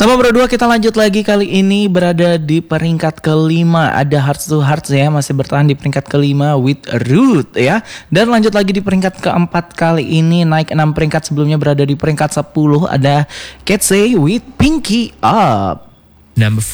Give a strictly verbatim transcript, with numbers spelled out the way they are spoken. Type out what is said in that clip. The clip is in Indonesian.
Nomor dua kita lanjut lagi, kali ini berada di peringkat kelima. Ada Hearts to Hearts ya, masih bertahan di peringkat kelima with Root ya. Dan lanjut lagi di peringkat keempat, kali ini naik enam peringkat, sebelumnya berada di peringkat sepuluh. Ada Ketsey with Pinky Up. Number four.